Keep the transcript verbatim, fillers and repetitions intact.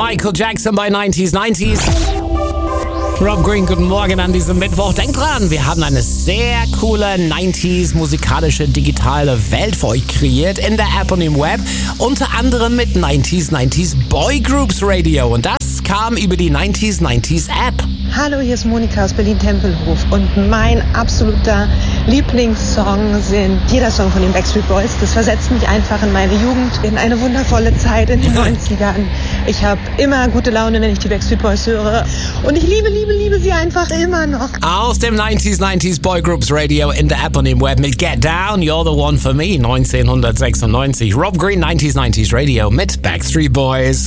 Michael Jackson bei neunzig neunzig. Rob Green, guten Morgen an diesem Mittwoch. Denkt dran, wir haben eine sehr coole neunziger musikalische digitale Welt für euch kreiert in der App und im Web. Unter anderem mit neunzig neunzig Boy Groups Radio. Und das kam über die neunzig neunzig App. Hallo, hier ist Monika aus Berlin-Tempelhof und mein absoluter Lieblingssong sind jeder Song von den Backstreet Boys. Das versetzt mich einfach in meine Jugend, in eine wundervolle Zeit in den neunzigern. Ich habe immer gute Laune, wenn ich die Backstreet Boys höre und ich liebe, liebe, liebe sie einfach immer noch. Aus dem neunzig neunzig Boy Groups Radio in der App und im Web mit Get Down, You're the One for Me neunzehnhundertsechsundneunzig. Rob Green, neunzig neunzig Radio mit Backstreet Boys.